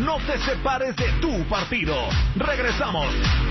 No te separes de tu partido. Regresamos.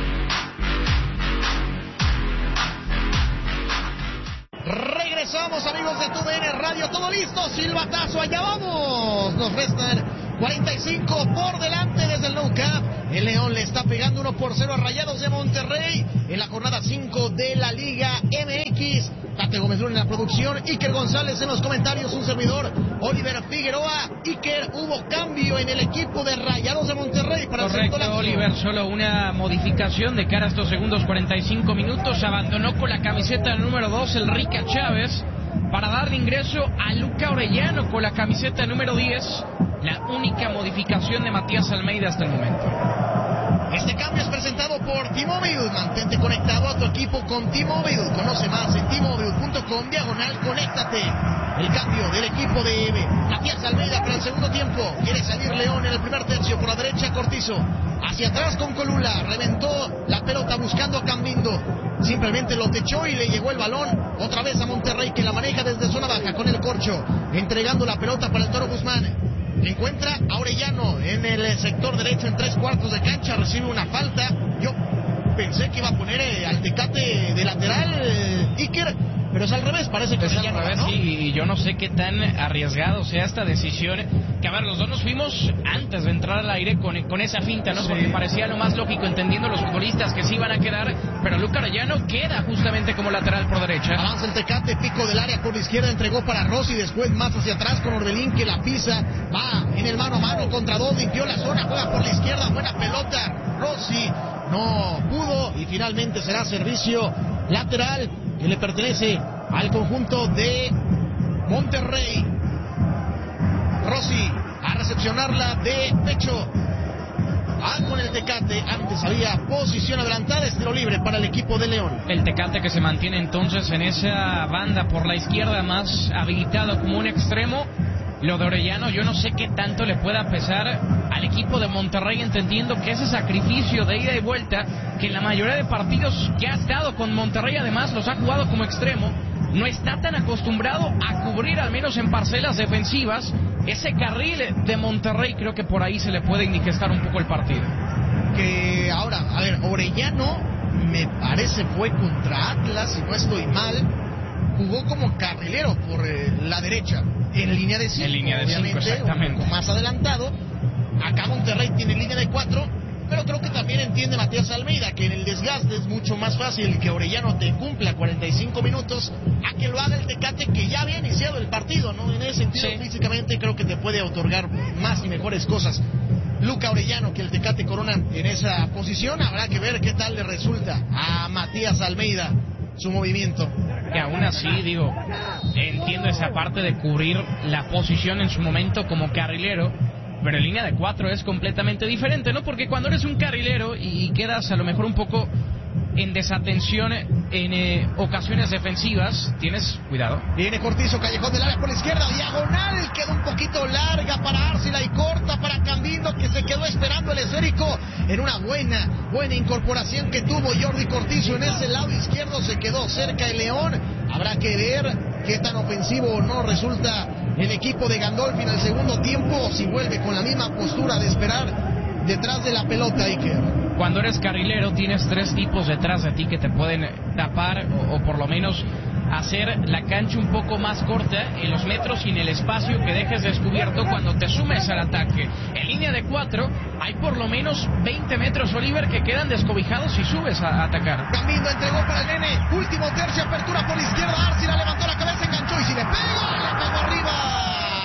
Regresamos, amigos de TUDN Radio, todo listo, silbatazo, allá vamos. Nos restan 45 por delante desde el Nou Camp. El León le está pegando 1-0 a Rayados de Monterrey en la jornada 5 de la Liga MX. Tate Gómez Luna en la producción, Iker González en los comentarios, un servidor, Oliver Figueroa. Iker, hubo cambio en el equipo de Rayados de Monterrey para Correcto, el segundo lapso. Oliver, solo una modificación de cara a estos segundos 45 minutos. Abandonó con la camiseta número 2 el Rica Chávez para darle ingreso a Luca Orellano con la camiseta número 10. La única modificación de Matías Almeida hasta el momento. Este cambio es presentado por T-Mobile. Mantente conectado a tu equipo con T-Mobile. Conoce más en T-Mobile.com/conéctate. El cambio del equipo de Matías Almeida para el segundo tiempo. Quiere salir León en el primer tercio. Por la derecha, Cortizo. Hacia atrás con Colula. Reventó la pelota buscando a Cambindo. Simplemente lo techó y le llegó el balón otra vez a Monterrey, que la maneja desde zona baja con el Corcho. Entregando la pelota para el Toro Guzmán. Encuentra a Orellano en el sector derecho en 3/4 de cancha, recibe una falta. Yo pensé que iba a poner al Tecate de lateral, Iker, pero es al revés, parece que es al revés, ¿no? Y yo no sé qué tan arriesgado sea esta decisión, que a ver, los dos nos fuimos antes de entrar al aire con esa finta, ¿no? Sí. Porque parecía lo más lógico, entendiendo los futbolistas que sí iban a quedar, pero Luca Orellano queda justamente como lateral por derecha. Avanza el Tecate, pico del área por la izquierda, entregó para Rossi, después más hacia atrás con Orbelín, que la pisa, va en el mano a mano contra dos, limpió la zona, juega por la izquierda, buena pelota, Rossi no pudo y finalmente será servicio lateral que le pertenece al conjunto de Monterrey. Rossi a recepcionarla de pecho. Con el Tecate, antes había posición adelantada, estilo libre para el equipo de León. El Tecate que se mantiene entonces en esa banda por la izquierda, más habilitado como un extremo. Lo de Orellano, yo no sé qué tanto le pueda pesar al equipo de Monterrey, entendiendo que ese sacrificio de ida y vuelta, que en la mayoría de partidos que ha estado con Monterrey, además los ha jugado como extremo, no está tan acostumbrado a cubrir, al menos en parcelas defensivas, ese carril de Monterrey. Creo que por ahí se le puede indigestar un poco el partido. Que ahora, a ver, Orellano me parece fue contra Atlas, si no estoy mal, jugó como carrilero por la derecha, en línea de 5, obviamente, exactamente. Un poco más adelantado. Acá Monterrey tiene línea de 4, pero creo que también entiende Matías Almeida que en el desgaste es mucho más fácil que Orellano te cumpla 45 minutos a que lo haga el Tecate, que ya había iniciado el partido, ¿no? En ese sentido, sí, físicamente creo que te puede otorgar más y mejores cosas. Luca Orellano, que el Tecate corona en esa posición, habrá que ver qué tal le resulta a Matías Almeida su movimiento. Que aún así, digo, entiendo esa parte de cubrir la posición en su momento como carrilero, pero en línea de 4 es completamente diferente, ¿no? Porque cuando eres un carrilero y quedas a lo mejor un poco en desatención en ocasiones defensivas, tienes cuidado. Viene Cortizo, callejón del área por la izquierda, diagonal, queda un poquito larga para Arcila y corta para Cambindo, que se quedó esperando el esférico en una buena incorporación que tuvo Jordi Cortizo en ese lado izquierdo, se quedó cerca el León. Habrá que ver qué tan ofensivo o no resulta el equipo de Gandolfi en el segundo tiempo, si vuelve con la misma postura de esperar detrás de la pelota, Iker. Cuando eres carrilero tienes 3 tipos detrás de ti que te pueden tapar o por lo menos hacer la cancha un poco más corta en los metros y en el espacio que dejes descubierto cuando te sumes al ataque. En línea de 4 hay por lo menos 20 metros, Oliver, que quedan descobijados si subes a atacar. Camino entregó para el nene, último tercio, apertura por la izquierda, Arcila levantó la cabeza, enganchó y si le pega, la pegó arriba.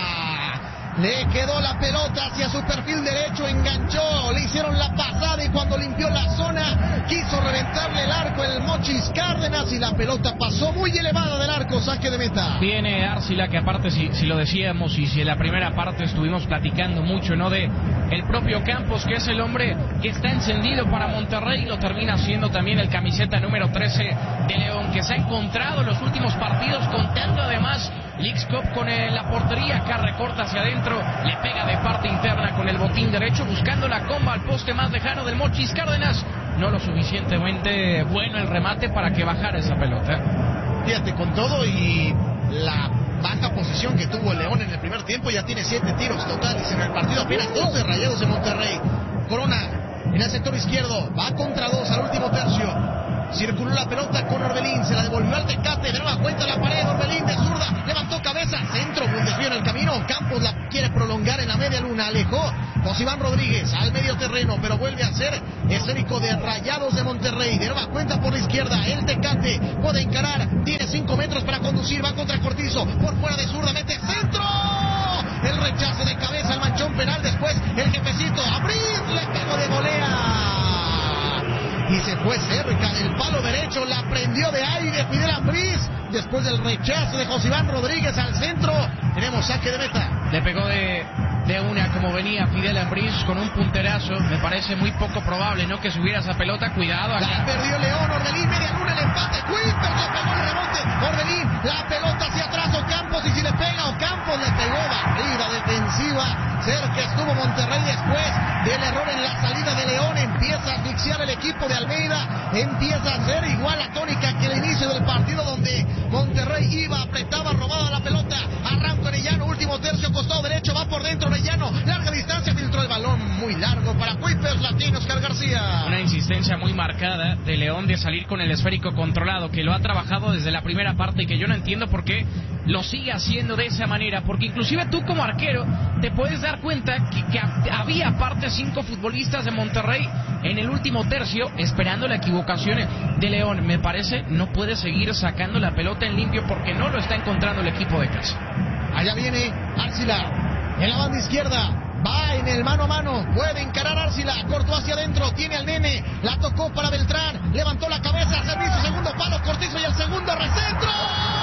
Le quedó la pelota hacia su perfil derecho, enganchó, le hicieron la pasada y cuando limpió la zona quiso reventarle el arco el Mochis Cárdenas y la pelota pasó muy elevada del arco, saque de meta. Viene Arcila, que aparte si lo decíamos y si en la primera parte estuvimos platicando mucho, ¿no? De el propio Campos, que es el hombre que está encendido para Monterrey, lo termina siendo también el camiseta número 13 de León, que se ha encontrado en los últimos partidos, contando además Lixcop con la portería, acá recorta hacia adentro, le pega de parte interna con el botín derecho, buscando la comba al poste más lejano del Mochis Cárdenas. No lo suficientemente bueno el remate para que bajara esa pelota. Fíjate, con todo y la baja posición que tuvo el León en el primer tiempo, ya tiene 7 tiros totales en el partido, apenas 2 de Rayados de Monterrey. Corona en el sector izquierdo, va contra 2 al último tercio. Circuló la pelota con Orbelín, se la devolvió al Tecate, de nueva cuenta la pared, Orbelín de zurda, levantó cabeza, centro, un desvío en el camino, Campos la quiere prolongar en la media luna, alejó Josiván Rodríguez al medio terreno, pero vuelve a ser esférico de Rayados de Monterrey, de nueva cuenta por la izquierda, el Tecate puede encarar, tiene 5 metros para conducir, va contra Cortizo, por fuera de zurda, mete centro, el rechace de cabeza, el manchón penal, después el jefecito, Ambriz le pegó de volea. Y se fue cerca del palo derecho, la prendió de aire Fidel Ambriz, después del rechazo de Josiván Rodríguez al centro, tenemos saque de meta. Le pegó de una como venía Fidel Ambriz con un punterazo, me parece muy poco probable, ¿no? Que subiera esa pelota, cuidado acá. La perdió León, Orbelín, media luna, el empate, Quimper le pegó el rebote, Orbelín, la pelota hacia atrás, Ocampos, y si le pega Ocampos, le pegó barrida defensiva, cerca estuvo Monterrey después del error en la salida de León, empieza a asfixiar el equipo de Almeida, empieza a ser igual la tónica que el inicio del partido donde Monterrey iba, apretaba, robaba la pelota, arranca Orellano, último tercio, costado derecho, va por dentro Orellano, larga distancia, filtró el balón muy largo para Kuipers, Latino, Oscar García. Una insistencia muy marcada de León de salir con el esférico controlado, que lo ha trabajado desde la primera parte y que yo no entiendo por qué lo sigue haciendo de esa manera, porque inclusive tú como arquero te puedes dar cuenta que había aparte 5 futbolistas de Monterrey en el último tercio esperando la equivocación de León. Me parece no puede seguir sacando la pelota en limpio porque no lo está encontrando el equipo de casa. Allá viene Arcila en la banda izquierda, va en el mano a mano, puede encarar Arcila, cortó hacia adentro, tiene al nene, la tocó para Beltrán, levantó la cabeza, servicio, segundo palo, Cortizo y el segundo recentro.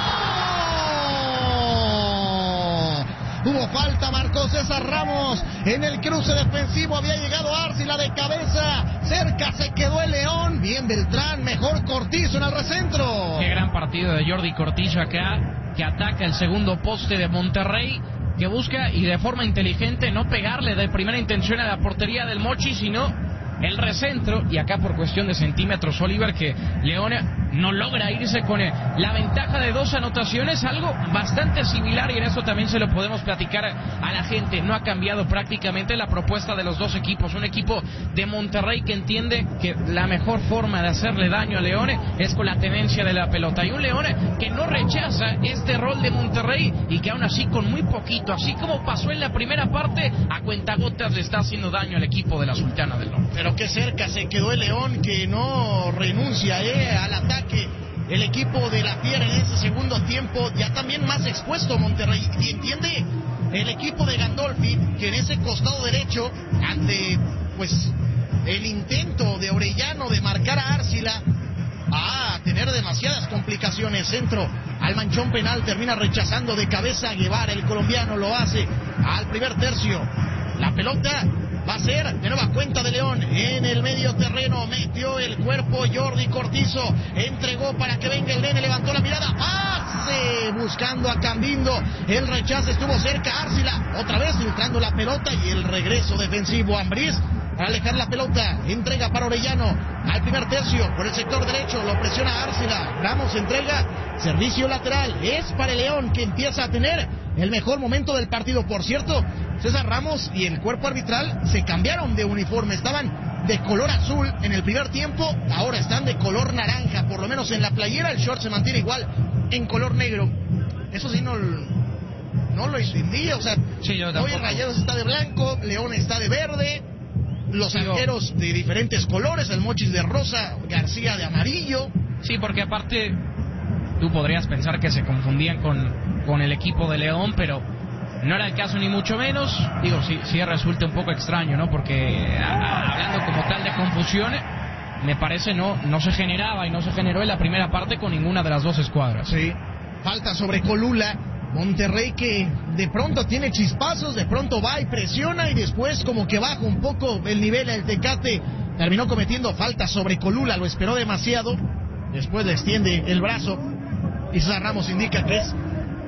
Hubo falta, marcó César Ramos en el cruce defensivo, había llegado Arcila de cabeza, cerca se quedó el León, bien Beltrán, mejor Cortizo en el recentro. Qué gran partido de Jordi Cortizo acá, que ataca el segundo poste de Monterrey, que busca y de forma inteligente no pegarle de primera intención a la portería del Mochi, sino el recentro, y acá por cuestión de centímetros Oliver, que León no logra irse con la ventaja de 2 anotaciones, algo bastante similar, y en eso también se lo podemos platicar a la gente. No ha cambiado prácticamente la propuesta de los dos equipos, un equipo de Monterrey que entiende que la mejor forma de hacerle daño a León es con la tenencia de la pelota, y un León que no rechaza este rol de Monterrey y que aún así con muy poquito, así como pasó en la primera parte, a cuentagotas le está haciendo daño al equipo de la Sultana del Norte. Pero qué cerca se quedó el León, que no renuncia al ataque. El equipo de la Fiera en ese segundo tiempo ya también más expuesto Monterrey. Y entiende el equipo de Gandolfi que en ese costado derecho, ante pues el intento de Orellano de marcar a Arcila, a tener demasiadas complicaciones. Centro al manchón penal, termina rechazando de cabeza a Guevara, el colombiano lo hace al primer tercio. La pelota va a ser de nueva cuenta de León en el medio terreno, metió el cuerpo Jordi Cortizo, entregó para que venga el nene, levantó la mirada, pase, buscando a Cambindo, el rechazo estuvo cerca, Arcila, otra vez filtrando la pelota y el regreso defensivo, Ambriz para alejar la pelota, entrega para Orellano, al primer tercio, por el sector derecho, lo presiona Arcila, Ramos entrega, servicio lateral, es para el León que empieza a tener el mejor momento del partido. Por cierto, César Ramos y el cuerpo arbitral se cambiaron de uniforme, estaban de color azul en el primer tiempo, ahora están de color naranja, por lo menos en la playera el short se mantiene igual en color negro. Eso sí no lo entendí, o sea, sí, hoy Rayados está de blanco, León está de verde, los arqueros de diferentes colores, el Mochis de rosa, García de amarillo. Sí, porque aparte tú podrías pensar que se confundían con el equipo de León, pero no era el caso ni mucho menos. Digo, sí resulta un poco extraño, ¿no? Porque hablando como tal de confusión, me parece no se generaba y no se generó en la primera parte con ninguna de las dos escuadras. Sí, falta sobre Colula. Monterrey que de pronto tiene chispazos, de pronto va y presiona y después como que baja un poco el nivel. El Tecate terminó cometiendo falta sobre Colula, lo esperó demasiado, después le extiende el brazo y César Ramos indica que es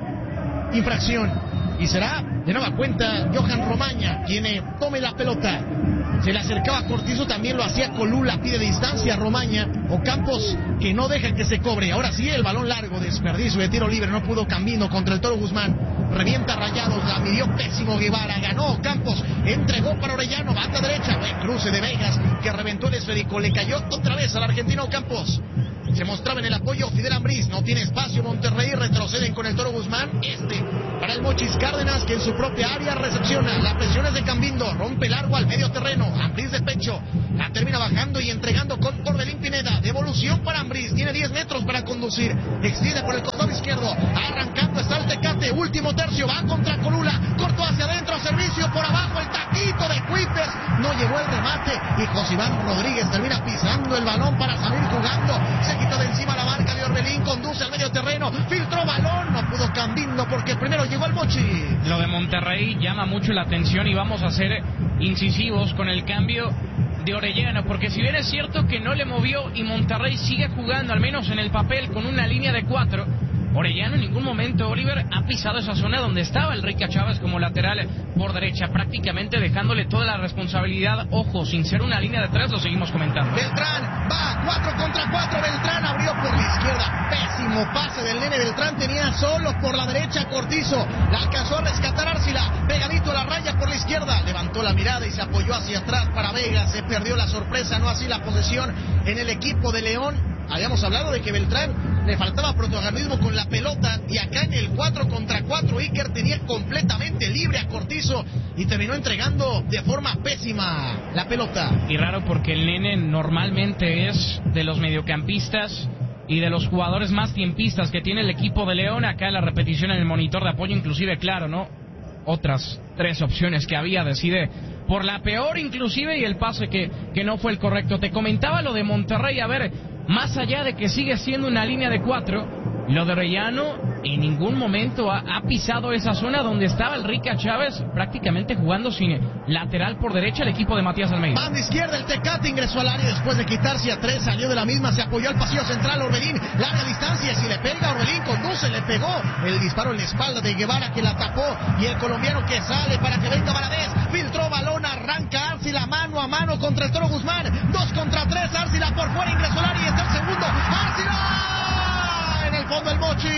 infracción y será de nueva cuenta Johan Romaña quien tome la pelota. Se le acercaba a Cortizo, también lo hacía Colula, pide distancia a Romaña. Ocampos que no deja que se cobre. Ahora sí el balón largo, desperdicio de tiro libre, no pudo Cambindo contra el Toro Guzmán. Revienta Rayados, la midió pésimo Guevara, ganó Ocampos entregó para Orellano, banda derecha, buen cruce de Vegas, que reventó el esférico, le cayó otra vez al argentino Campos. Se mostraba en el apoyo Fidel Ambriz, no tiene espacio Monterrey, retroceden con el Toro Guzmán, para el Mochis Cárdenas, que en su propia área recepciona, la presión es de Cambindo, rompe largo al medio terreno, Ambriz de pecho, la termina bajando y entregando con Orbelín Pineda, devolución para Ambriz, tiene 10 metros para conducir, extiende por el costado izquierdo, arrancando está el Tecate, último tercio, va contra Colula, corto hacia adentro, servicio por abajo, el taquito de Cuipers, no llegó el remate, y José Iván Rodríguez termina pisando el balón para salir jugando, se quitó de encima la marca de Orbelín, conduce al medio terreno, filtró balón, no pudo Cambindo porque primero llegó el Mochi. Lo de Monterrey llama mucho la atención y vamos a ser incisivos con el cambio de Orellano, porque si bien es cierto que no le movió y Monterrey sigue jugando, al menos en el papel, con una línea de 4, Orellano en ningún momento, Oliver, ha pisado esa zona donde estaba el Rica Chávez como lateral por derecha, prácticamente dejándole toda la responsabilidad, ojo, sin ser una línea de 3, lo seguimos comentando. Beltrán va 4 contra 4, Beltrán abrió por la izquierda, pésimo pase del nene Beltrán, tenía solo por la derecha Cortizo, la alcanzó a rescatar Arcila, pegadito a la raya por la izquierda, levantó la mirada y se apoyó hacia atrás para Vega, se perdió la sorpresa, no así la posesión en el equipo de León. Habíamos hablado de que Beltrán le faltaba protagonismo con la pelota y acá en el 4 contra 4 Iker tenía completamente libre a Cortizo y terminó entregando de forma pésima la pelota. Y raro porque el nene normalmente es de los mediocampistas y de los jugadores más tiempistas que tiene el equipo de León. Acá en la repetición en el monitor de apoyo, inclusive, claro, ¿no? Otras 3 opciones que había, decide por la peor inclusive y el pase que no fue el correcto. Te comentaba lo de Monterrey, a ver, más allá de que sigue siendo una línea de 4, lo de Orellano en ningún momento ha pisado esa zona donde estaba el Rica Chávez, prácticamente jugando sin lateral por derecha el equipo de Matías Almeida. Banda izquierda, el Tecate ingresó al área después de quitarse a 3, salió de la misma, se apoyó al pasillo central, Orbelín, larga distancia, si le pega Orbelín, conduce, le pegó, el disparo en la espalda de Guevara que la tapó, y el colombiano que sale para que venga Valadez, filtró balón, arranca Arcila mano a mano contra el Toro Guzmán, 2 contra 3, Arcila por fuera, ingresó al área y está el segundo, Arcila en el fondo el Mochis,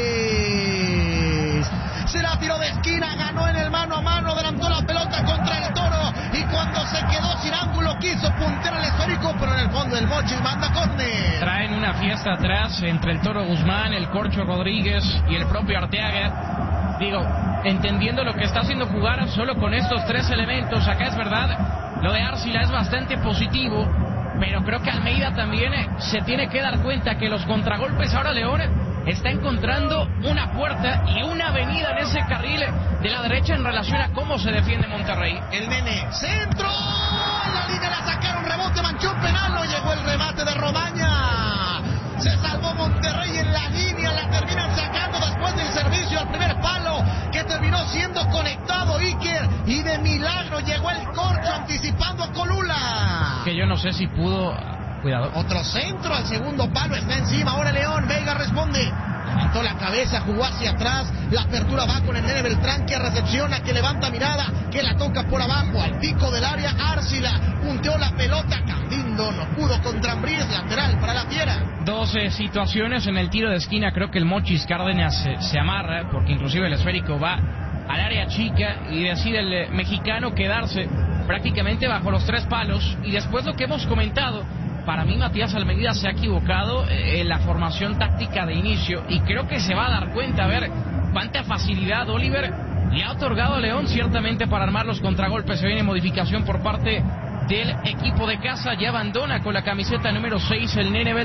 será tiro de esquina, ganó en el mano a mano, adelantó la pelota contra el Toro y cuando se quedó sin ángulo quiso puntear el esférico, pero en el fondo el Mochis manda córner. Traen una fiesta atrás entre el Toro Guzmán, el Corcho Rodríguez y el propio Arteaga. Digo, entendiendo lo que está haciendo jugar solo con estos 3 elementos, acá es verdad, lo de Arcila es bastante positivo, pero creo que Almeida también se tiene que dar cuenta que los contragolpes ahora León está encontrando una puerta y una avenida en ese carril de la derecha en relación a cómo se defiende Monterrey. El nene, centro, en la línea la sacaron, rebote, manchó penal, no llegó el remate de Romaña. Se salvó Monterrey en la línea, la terminan sacando después del servicio al primer palo, que terminó siendo conectado Iker, y de milagro llegó el Corcho anticipando a Colula. Que yo no sé si pudo... Cuidado. Otro centro al segundo palo, está encima, ahora León, Vega responde. Levantó la cabeza, jugó hacia atrás, la apertura va con el nene Beltrán que recepciona, que levanta mirada, que la toca por abajo, al pico del área, Arcila, punteó la pelota, Cambindo no pudo contra Ambriz, lateral para la Fiera. 12 situaciones en el tiro de esquina, creo que el Mochis Cárdenas se amarra, porque inclusive el esférico va al área chica y decide el mexicano quedarse prácticamente bajo los 3 palos, y después lo que hemos comentado, para mí Matías Almeida se ha equivocado en la formación táctica de inicio y creo que se va a dar cuenta, a ver cuánta facilidad Oliver le ha otorgado a León ciertamente para armar los contragolpes. Se viene modificación por parte del equipo de casa, ya abandona con la camiseta número 6 el nene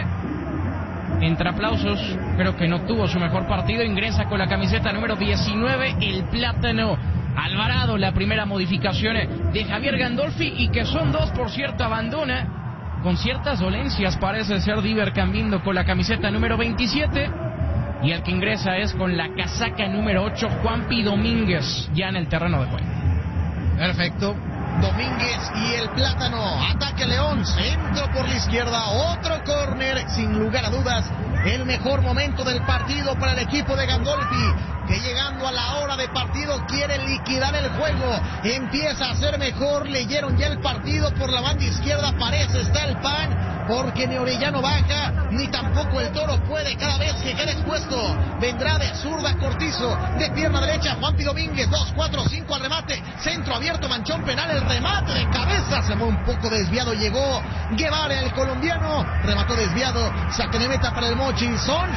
Beltrán. Entre aplausos, creo que no tuvo su mejor partido, ingresa con la camiseta número 19 el Plátano Alvarado, la primera modificación de Javier Gandolfi, y que son 2, por cierto, abandona con ciertas dolencias, parece ser Diver Cambindo con la camiseta número 27, y el que ingresa es con la casaca número 8 Juanpi Domínguez, ya en el terreno de juego. Perfecto, Domínguez y el Plátano, ataque León, centro por la izquierda, otro córner, sin lugar a dudas, el mejor momento del partido para el equipo de Gandolfi, que llegando a la hora de partido quiere liquidar el juego, empieza a ser mejor, leyeron ya el partido por la banda izquierda, parece está el PAN, porque ni Orellano baja, ni tampoco el Toro puede. Cada vez que queda expuesto, vendrá de zurda Cortizo, de pierna derecha Juanpi Domínguez, 2, 4, 5 al remate, centro abierto, manchón penal, el remate de cabeza, se fue un poco desviado, llegó Guevara, el colombiano, remató desviado, saque de meta para el Mochi. Son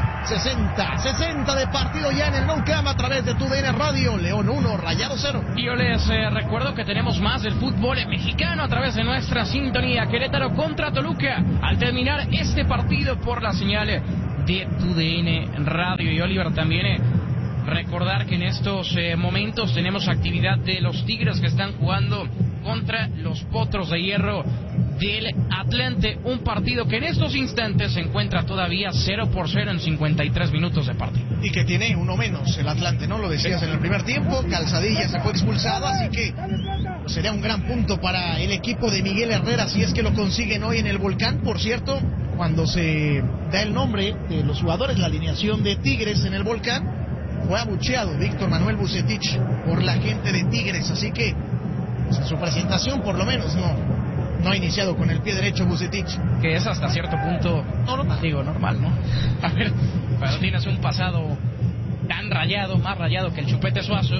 60 de partido ya en el Nou Camp a través de TUDN Radio. León 1, Rayados 0. Y yo les recuerdo que tenemos más del fútbol mexicano a través de nuestra sintonía. Querétaro contra Toluca al terminar este partido por la señal de TUDN Radio. Y Oliver, también recordar que en estos momentos tenemos actividad de los Tigres que están jugando contra los Potros de Hierro del Atlante, un partido que en estos instantes se encuentra todavía 0-0 en 53 minutos de partido. Y que tiene uno menos el Atlante, ¿no? Lo decías en el primer tiempo, Calzadilla se fue expulsado, así que sería un gran punto para el equipo de Miguel Herrera si es que lo consiguen hoy en el Volcán. Por cierto, cuando se da el nombre de los jugadores, la alineación de Tigres en el Volcán, fue abucheado Víctor Manuel Vucetich por la gente de Tigres, así que pues, en su presentación por lo menos no ha iniciado con el pie derecho Vucetich. Que es hasta cierto punto normal, ¿no? A ver, cuando tienes un pasado tan rayado, más rayado que el Chupete Suazo,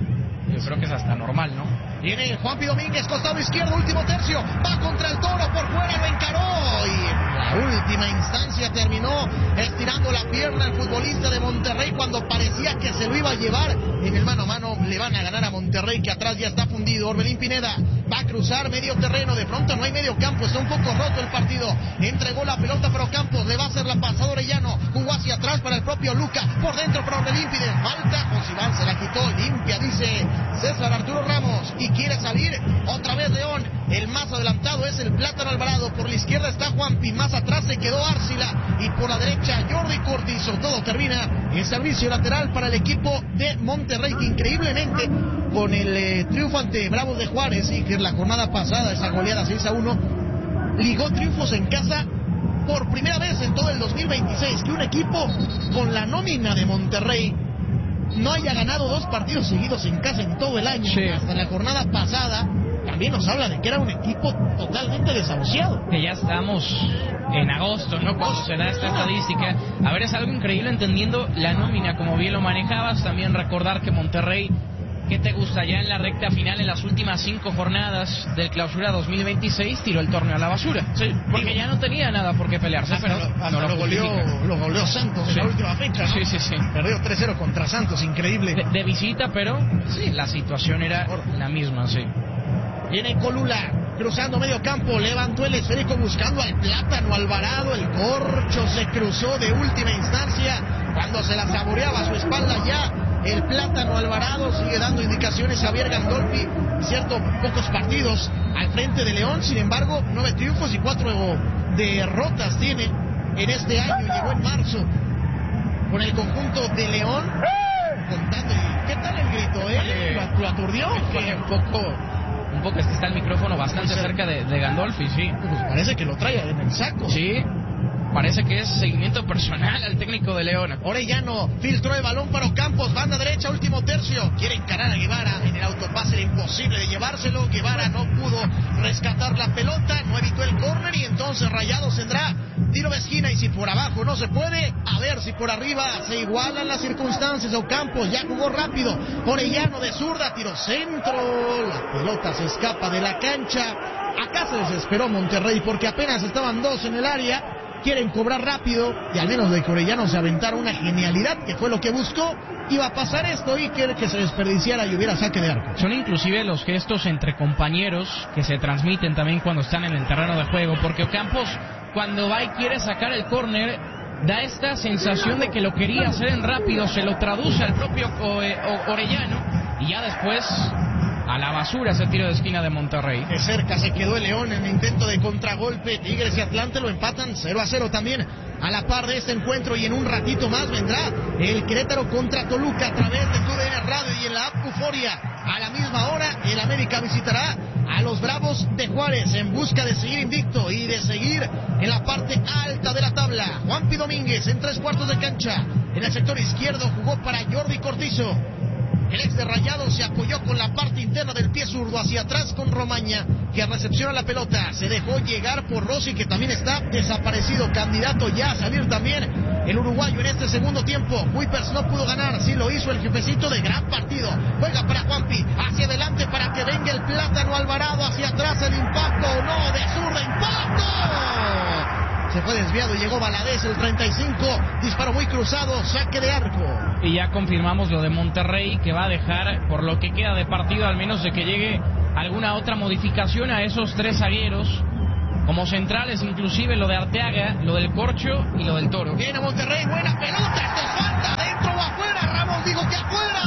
yo creo que es hasta normal, ¿no? Viene Juanpi Domínguez, costado izquierdo, último tercio, va contra el Toro, por fuera lo encaró y en la última instancia terminó estirando la pierna el futbolista de Monterrey cuando parecía que se lo iba a llevar. En el mano a mano le van a ganar a Monterrey, que atrás ya está fundido. Orbelín Pineda va a cruzar medio terreno, de pronto no hay medio campo, está un poco roto el partido, entregó la pelota pero Campos le va a hacer la pasada Orellano, jugó hacia atrás para el propio Luca, por dentro para Orbelín Pineda, falta, Osival se la quitó, limpia, dice César Arturo Ramos, y quiere salir otra vez León. El más adelantado es el Plátano Alvarado, por la izquierda está Juanpi, más atrás se quedó Árcila y por la derecha Jordi Cortizo. Todo termina en servicio lateral para el equipo de Monterrey, que increíblemente con el triunfo ante Bravos de Juárez y que la jornada pasada, esa goleada 6-1, ligó triunfos en casa por primera vez en todo el 2026, que un equipo con la nómina de Monterrey no haya ganado 2 partidos seguidos en casa en todo el año. Sí. Hasta la jornada pasada también nos habla de que era un equipo totalmente desahuciado. Que ya estamos en agosto, ¿no? Cuando se da esta estadística. A ver, es algo increíble entendiendo la nómina, como bien lo manejabas. También recordar que Monterrey, ¿qué te gusta? Ya en la recta final, en las últimas 5 jornadas del Clausura 2026, tiró el torneo a la basura. Sí, porque ya no tenía nada por qué pelearse, pero no lo goleó Santos en la última fecha, ¿no? Sí. Perdió 3-0 contra Santos, increíble. De visita, pero sí, la situación era la misma, sí. Viene Colula, cruzando medio campo, levantó el esférico buscando al Plátano Alvarado, el corcho se cruzó de última instancia, cuando se la saboreaba a su espalda ya, el Plátano Alvarado sigue dando indicaciones a Javier Gandolfi, cierto, pocos partidos al frente de León, sin embargo, 9 triunfos y 4 derrotas tiene en este año, llegó en marzo con el conjunto de León, contando, ¿qué tal el grito, ¿Lo aturdió? Un poco, es que está el micrófono bastante cerca de Gandolfi, sí. Pues parece que lo trae en el saco. Sí, parece que es seguimiento personal al técnico de León. Orellano filtró el balón para Ocampos, banda derecha, último tercio. Quiere encarar a Guevara, en el autopase era imposible de llevárselo. Guevara no pudo rescatar la pelota, no evitó el córner y entonces Rayados tendrá tiro de esquina y si por abajo no se puede, a ver si por arriba se igualan las circunstancias. Ocampos ya jugó rápido, Orellano de zurda, tiro centro, la pelota se escapa de la cancha. Acá se desesperó Monterrey porque apenas estaban 2 en el área. Quieren cobrar rápido y al menos de que Orellano se aventara una genialidad, que fue lo que buscó. Iba a pasar esto y quiere que se desperdiciara y hubiera saque de arco. Son inclusive los gestos entre compañeros que se transmiten también cuando están en el terreno de juego, porque Ocampos, cuando va y quiere sacar el córner, da esta sensación de que lo quería hacer en rápido, se lo traduce al propio Orellano y ya después a la basura ese tiro de esquina de Monterrey. De cerca se quedó el León en el intento de contragolpe. Tigres y Atlante lo empatan 0-0 también a la par de este encuentro, y en un ratito más vendrá el Querétaro contra Toluca a través de TUDN Radio y en la app Euforia. A la misma hora el América visitará a los Bravos de Juárez en busca de seguir invicto y de seguir en la parte alta de la tabla. Juanpi Domínguez en 3 cuartos de cancha, en el sector izquierdo jugó para Jordi Cortizo. El ex de Rayados se apoyó con la parte interna del pie zurdo hacia atrás con Romaña, que recepciona la pelota. Se dejó llegar por Rossi, que también está desaparecido. Candidato ya a salir también el uruguayo en este segundo tiempo. Kuipers no pudo ganar, sí lo hizo el jefecito de gran partido. Juega para Juanpi, hacia adelante para que venga el Plátano Alvarado. Hacia atrás el impacto, no, de zurda, impacto. Se fue desviado y llegó Valadez, el 35, disparo muy cruzado, saque de arco. Y ya confirmamos lo de Monterrey, que va a dejar, por lo que queda de partido, al menos de que llegue alguna otra modificación a esos tres zagueros, como centrales, inclusive lo de Arteaga, lo del Corcho y lo del Toro. Viene Monterrey, buena pelota, esto es falta, dentro o afuera, Ramos dijo que afuera.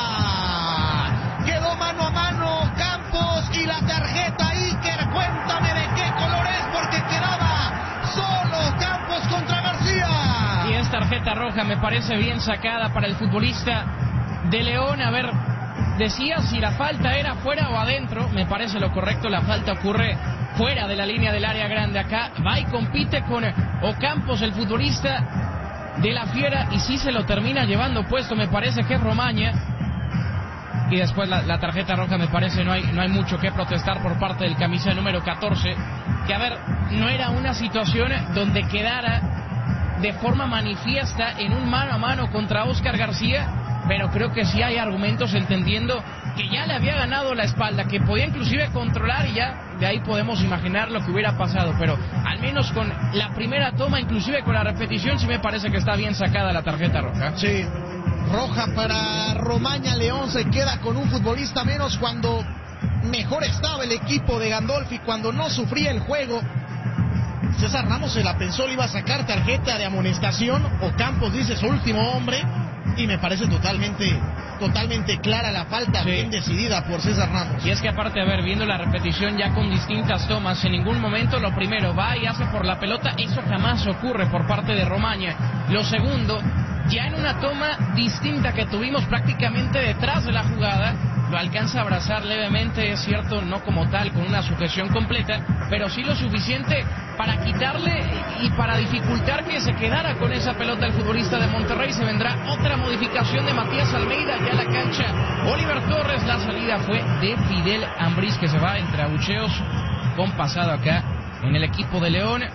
Quedó mano a mano Campos y la tarjeta Iker, cuéntame de qué color es, porque quedaba solo Campos contra García. Y es tarjeta roja, me parece bien sacada para el futbolista de León. A ver, decía si la falta era fuera o adentro. Me parece lo correcto, la falta ocurre fuera de la línea del área grande. Acá va y compite con Ocampos, el futbolista de la Fiera, y sí se lo termina llevando puesto, me parece que es Romaña. Y después la tarjeta roja, me parece no hay mucho que protestar por parte del camisa número 14, que a ver, no era una situación donde quedara de forma manifiesta en un mano a mano contra Óscar García, pero creo que sí hay argumentos entendiendo que ya le había ganado la espalda, que podía inclusive controlar, y ya de ahí podemos imaginar lo que hubiera pasado, pero al menos con la primera toma, inclusive con la repetición, sí me parece que está bien sacada la tarjeta roja. Sí, roja para Romaña. León se queda con un futbolista menos cuando mejor estaba el equipo de Gandolfi, cuando no sufría el juego. César Ramos se la pensó, le iba a sacar tarjeta de amonestación. Ocampos dice su último hombre, y me parece totalmente clara la falta, sí, bien decidida por César Ramos. Y es que aparte, a ver, viendo la repetición ya con distintas tomas, en ningún momento lo primero va y hace por la pelota, eso jamás ocurre por parte de Romaña. Lo segundo, ya en una toma distinta que tuvimos prácticamente detrás de la jugada, lo alcanza a abrazar levemente, es cierto, no como tal, con una sujeción completa, pero sí lo suficiente para quitarle y para dificultar que se quedara con esa pelota el futbolista de Monterrey. Se vendrá otra modificación de Matías Almeida ya a la cancha. Oliver Torres, la salida fue de Fidel Ambriz, que se va entre abucheos con pasado acá en el equipo de León.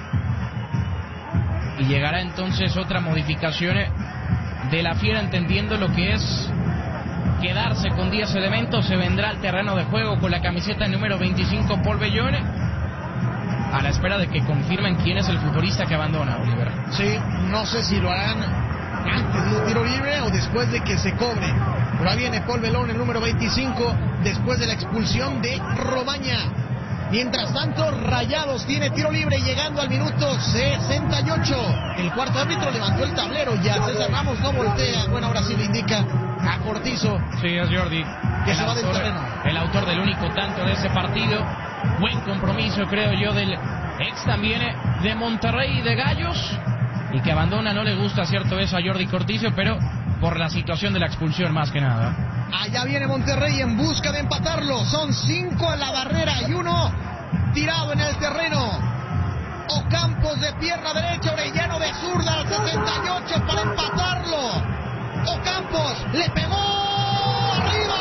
Y llegará entonces otra modificación de la Fiera, entendiendo lo que es quedarse con 10 elementos. Se vendrá al terreno de juego con la camiseta número 25 Paul Bellón, a la espera de que confirmen quién es el futbolista que abandona, Oliver. Sí, no sé si lo harán antes del tiro libre o después de que se cobre. Pero ahí viene Paul Bellón, el número 25, después de la expulsión de Romaña. Mientras tanto, Rayados tiene tiro libre llegando al minuto 68. El cuarto árbitro levantó el tablero ya. César Ramos no voltea. Bueno, ahora sí le indica a Cortizo. Sí, es Jordi, que se va del terreno. El autor del único tanto de ese partido. Buen compromiso, creo yo, del ex también de Monterrey y de Gallos. Y que abandona, no le gusta, cierto es, a Jordi Cortizo, pero por la situación de la expulsión más que nada. Allá viene Monterrey en busca de empatarlo. Son 5 a la barrera y 1 tirado en el terreno. Ocampos de pierna derecha, Orellano de zurda al 68 para empatarlo. Ocampos le pegó arriba.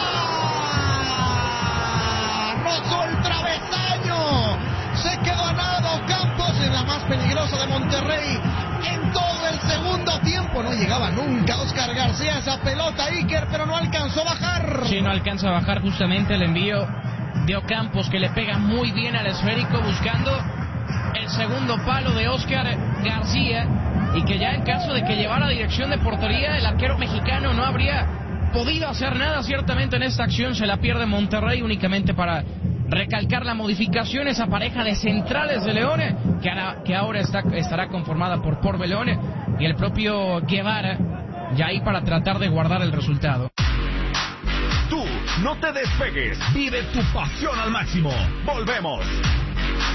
Rozó el travesaño. Se quedó a nada Ocampos en la más peligrosa de Monterrey. En todo el segundo tiempo no llegaba nunca Óscar García esa pelota, Iker, pero no alcanzó a bajar. Sí, no alcanza a bajar justamente el envío de Ocampos, que le pega muy bien al esférico buscando el segundo palo de Óscar García, y que ya en caso de que llevara dirección de portería, el arquero mexicano no habría podido hacer nada ciertamente en esta acción. Se la pierde Monterrey, únicamente para recalcar la modificación, esa pareja de centrales de León, que ahora estará conformada por Belón y el propio Guevara, ya ahí para tratar de guardar el resultado. Tú no te despegues, vive tu pasión al máximo. Volvemos.